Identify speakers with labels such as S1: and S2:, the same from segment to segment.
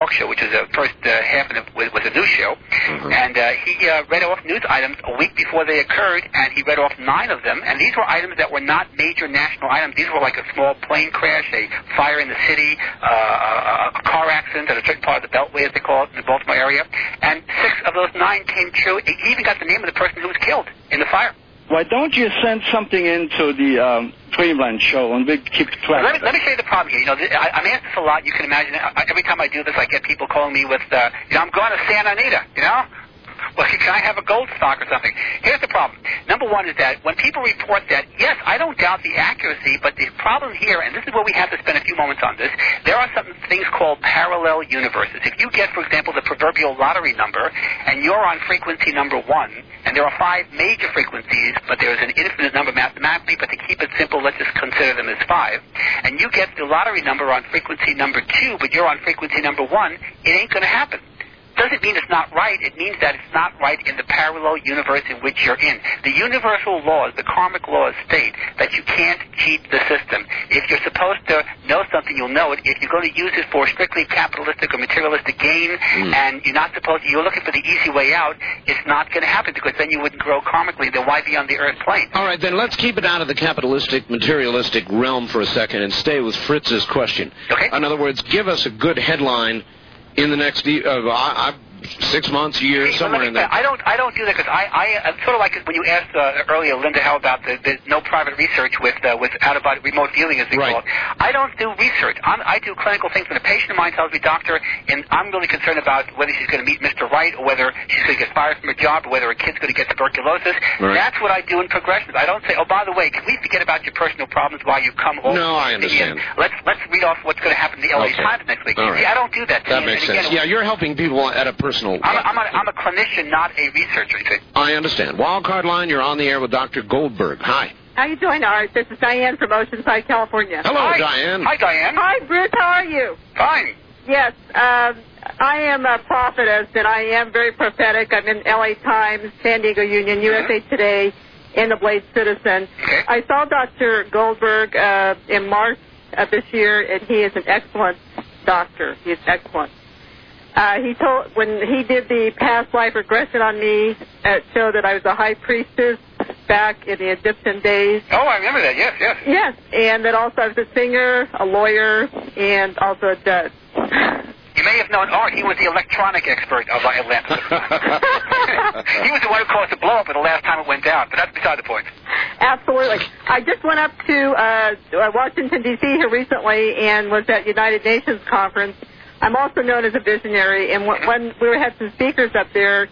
S1: talk show, which was the first half of it was a news show. And he read off news items a week before they occurred, and he read off 9 of them. And these were items that were not major national items. These were like a small plane crash, a fire in the city, a car accident at a certain part of the Beltway, as they call it, in the Baltimore area. And 6 of those 9 came true. He even got the name of the person who was killed in the fire.
S2: Why don't you send something into the Dreamland show and we keep track?
S1: Let me show you the problem here. You know, I'm asked this a lot. You can imagine every time I do this, I get people calling me with, I'm going to Santa Anita, you know? Well, can I have a gold stock or something? Here's the problem. Number one is that when people report that, yes, I don't doubt the accuracy, but the problem here, and this is where we have to spend a few moments on this, there are some things called parallel universes. If you get, for example, the proverbial lottery number, and you're on frequency number 1, and there are 5 major frequencies, but there's an infinite number mathematically, but to keep it simple, let's just consider them as 5, and you get the lottery number on frequency number 2, but you're on frequency number 1, it ain't going to happen. Doesn't mean it's not right. It means that it's not right in the parallel universe in which you're in. The universal laws, the karmic laws state that you can't cheat the system. If you're supposed to know something, you'll know it. If you're going to use it for strictly capitalistic or materialistic gain, and you're looking for the easy way out, it's not going to happen because then you wouldn't grow karmically. Then why be on the earth plane?
S3: All right, then let's keep it out of the capitalistic, materialistic realm for a second and stay with Fritz's question.
S1: Okay.
S3: In other words, give us a good headline in the next 6 months, a year, somewhere in there.
S1: I don't do that because I'm sort of like when you asked earlier, Linda, how about the no private research with out-of-body remote viewing, as they call it. I don't do research. I do clinical things. When a patient of mine tells me, doctor, and I'm really concerned about whether she's going to meet Mr. Right or whether she's going to get fired from her job or whether her kid's going to get tuberculosis, that's what I do in progressions. I don't say, oh, by the way, can we forget about your personal problems while you come over?
S3: No, I understand.
S1: Let's read off what's going to happen in the LA Times next week.
S3: All right.
S1: See, I don't do that.
S3: That makes sense. Yeah, you're helping people at a personal level.
S1: I'm a clinician, not a researcher. You see.
S3: I understand. Wildcard line, you're on the air with Dr. Goldberg. Hi.
S4: How you doing, Art? This is Diane from Oceanside, California.
S3: Hello, Diane.
S1: Hi, Diane.
S4: Hi, Bruce. How are you?
S1: Fine.
S4: Yes, I am a prophetess, and I am very prophetic. I'm in LA Times, San Diego Union, USA Today, and the Blade Citizen.
S1: Okay.
S4: I saw Dr. Goldberg in March of this year, and he is an excellent doctor. He is excellent. When he did the past life regression on me, it showed that I was a high priestess back in the Egyptian days.
S1: Oh, I remember that. Yes, yes.
S4: Yes, and that also I was a singer, a lawyer, and also a judge.
S1: You may have known Art. He was the electronic expert of Atlantis. He was the one who caused the blow-up the last time it went down, but that's beside the point.
S4: Absolutely. I just went up to Washington, D.C. here recently and was at United Nations conference. I'm also known as a visionary, and when we had some speakers up there,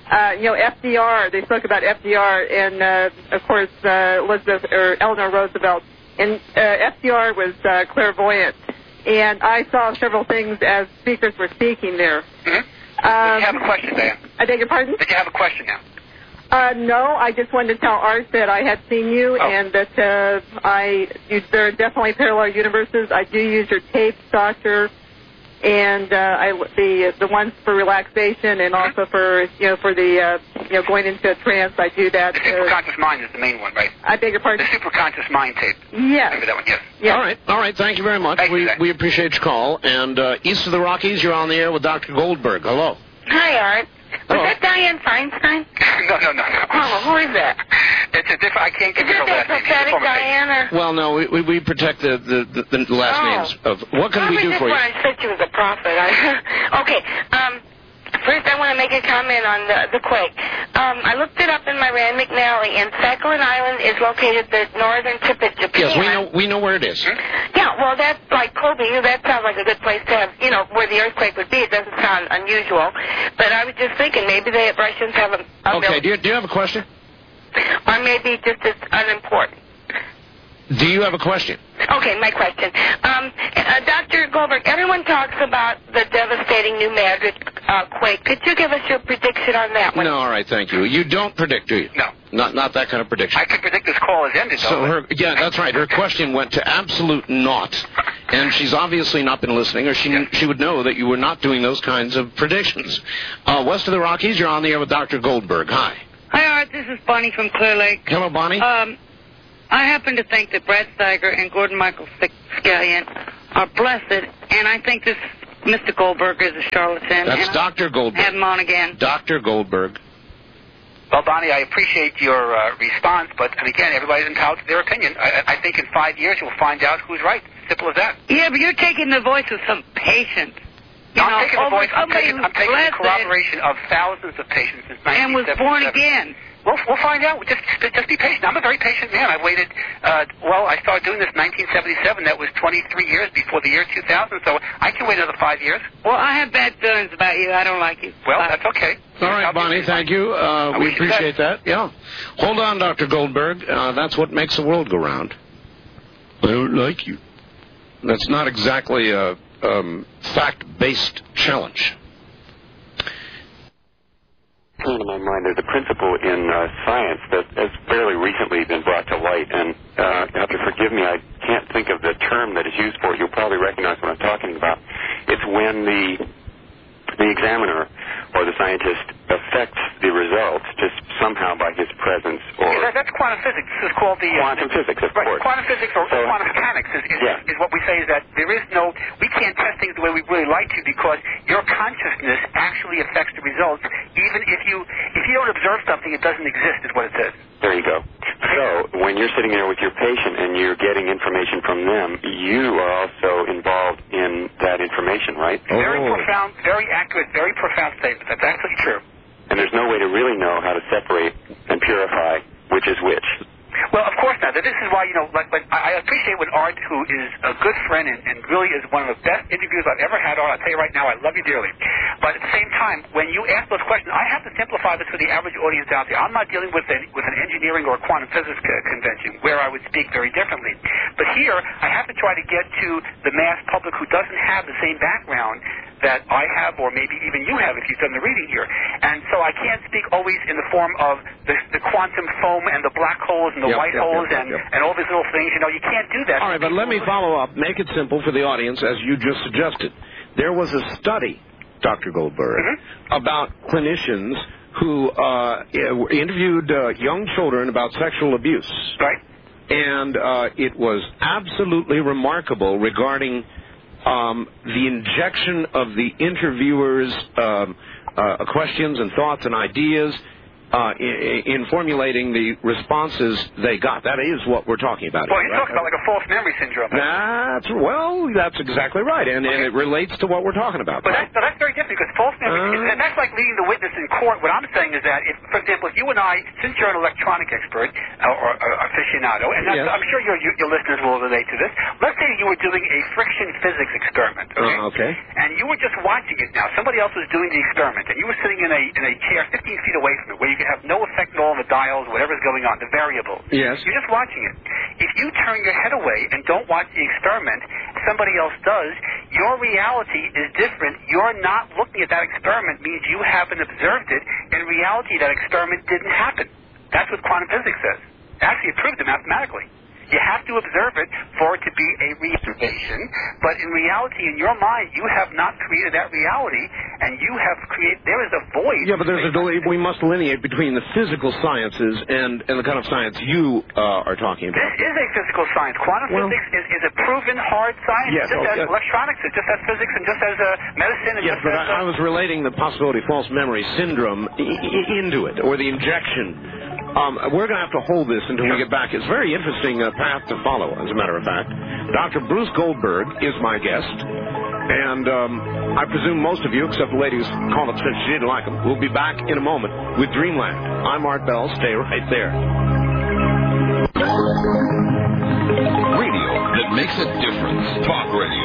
S4: FDR, they spoke about FDR, and, of course, Eleanor Roosevelt, and FDR was clairvoyant, and I saw several things as speakers were speaking there.
S1: Mm-hmm. Did you have a question, Dan?
S4: I beg your pardon?
S1: Did you have a question now?
S4: No, I just wanted to tell Art that I had seen you and that there are definitely parallel universes. I do use your tapes, Doctor, and the ones for relaxation and also for going into a trance. I do that.
S1: The superconscious mind is the main one, right?
S4: I beg your pardon?
S1: The superconscious mind tape.
S4: Yes.
S1: Remember that one? Yes.
S4: Yes.
S3: All right. Thank you very much. We appreciate your call. And east of the Rockies, you're on the air with Dr. Goldberg. Hello.
S5: Hi, Art. Was that Diane Feinstein?
S1: No.
S5: Oh, who is that?
S1: It's a different. I can't give you her last name.
S5: Is that prophetic Diane? Or?
S3: Well, no, we protect the last names of. What can we do for you?
S5: I said she was a prophet. Okay. First, I want to make a comment on the quake. I looked it up in my Rand McNally, and Sakhalin Island is located at the northern tip of Japan.
S3: Yes, we know where it is.
S5: Yeah, well, that's like Kobe. That sounds like a good place to have, where the earthquake would be. It doesn't sound unusual. But I was just thinking maybe the Russians have a
S3: okay, do you have a question?
S5: Or maybe just as unimportant.
S3: Do you have a question?
S5: Okay, my question. Dr. Goldberg, everyone talks about the devastating New Madrid quake. Could you give us your prediction on that one?
S3: No, all right, thank you. You don't predict, do you?
S1: No.
S3: Not that kind of prediction.
S1: I can predict this call has ended, though.
S3: So that's right. Her question went to absolute naught, and she's obviously not been listening, or she would know that you were not doing those kinds of predictions. West of the Rockies, you're on the air with Dr. Goldberg. Hi.
S6: Hi, Art. This is Bonnie from Clear Lake.
S3: Hello, Bonnie.
S6: I happen to think that Brad Steiger and Gordon Michael Scallion are blessed, and I think this Mr. Goldberg is a charlatan.
S3: That's Dr. Goldberg.
S6: Have him on again.
S3: Dr. Goldberg.
S1: Well, Bonnie, I appreciate your response, and again, everybody's entitled to their opinion. I think in 5 years you'll find out who's right. Simple as that.
S6: Yeah, but you're taking the voice of some patient.
S1: I'm taking the voice. I'm taking the corroboration of thousands of patients since 1977.
S6: And was born again.
S1: We'll find out. Just be patient. I'm a very patient man. I've waited. I started doing this in 1977. That was 23 years before the year 2000. So I can wait another 5 years.
S6: Well, I have bad feelings about you. I don't like you.
S1: Well, that's okay.
S3: All right, Bonnie. Thank you. We appreciate that. Yeah. Hold on, Dr. Goldberg. That's what makes the world go round. I don't like you. That's not exactly a fact-based challenge.
S7: In my mind, there's a principle in science that has fairly recently been brought to light, and you have to forgive me, I can't think of the term that is used for it. You'll probably recognize what I'm talking about. It's when the examiner or the scientist affects the results just somehow by his presence. Or
S1: that's quantum physics. This is called the
S7: quantum physics, of course.
S1: Quantum physics or quantum mechanics is what we say is that we can't test things the way we really like to because your consciousness actually affects the results. Even if you don't observe something, it doesn't exist, is what it says.
S7: There you go. So when you're sitting there with your patient and you're getting information from them, you are also involved in that information, right?
S1: Very profound, very accurate, very profound statement. That's absolutely true.
S7: And there's no way to really know how to separate and purify which is which.
S1: Well, of course not. This is why, I appreciate when Art, who is a good friend and really is one of the best interviews I've ever had, Art, I'll tell you right now, I love you dearly. But at the same time, when you ask those questions, I have to simplify this for the average audience out there. I'm not dealing with an engineering or quantum physics convention where I would speak very differently. But here, I have to try to get to the mass public who doesn't have the same background that I have, or maybe even you have if you've done the reading here. And so I can't speak always in the form of the quantum foam and the black holes and the white holes and all these little things. You can't do that.
S3: All right, but let me follow up. Make it simple for the audience, as you just suggested. There was a study, Dr. Goldberg, about clinicians who interviewed young children about sexual abuse.
S1: Right.
S3: And it was absolutely remarkable regarding the injection of the interviewers' questions and thoughts and ideas in formulating the responses they got. That is what we're talking about.
S1: Well, you're talking about like a false memory syndrome.
S3: That's exactly right, and it relates to what we're talking about.
S1: But that's very different because false memory, and that's like leading the witness in court. What I'm saying is that, for example, if you and I, since you're an electronic expert or aficionado, and I'm sure your listeners will relate to this, let's say you were doing a friction physics experiment, okay? And you were just watching it now. Somebody else was doing the experiment, and you were sitting in a chair 15 feet away from it where you have no effect at all on the dials, whatever's going on, the variables.
S3: Yes.
S1: You're just watching it. If you turn your head away and don't watch the experiment, somebody else does, your reality is different. You're not looking at that experiment means you haven't observed it. In reality, that experiment didn't happen. That's what quantum physics says. Actually, it proves it mathematically. You have to observe it for it to be a reobservation, but in reality, in your mind, you have not created that reality, and you have created, there is a void.
S3: Yeah, but there's we must delineate between the physical sciences and the kind of science you are talking about.
S1: This is a physical science. Quantum physics is a proven hard science, just as electronics is, just as physics, and just as medicine. And
S3: I was relating the possibility of false memory syndrome into it, or the injection. We're going to have to hold this until we get back. It's a very interesting path to follow, as a matter of fact. Dr. Bruce Goldberg is my guest, and I presume most of you, except the lady who's called up since she didn't like him, will be back in a moment with Dreamland. I'm Art Bell. Stay right there.
S8: Radio that makes a difference. Talk radio.